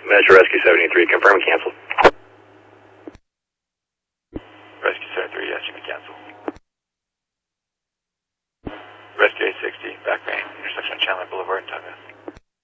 Metro Rescue 73, confirm and cancel. Rescue 73, yes, you may cancel. Rescue 860, back main, intersection of Chandler Boulevard and Tonga.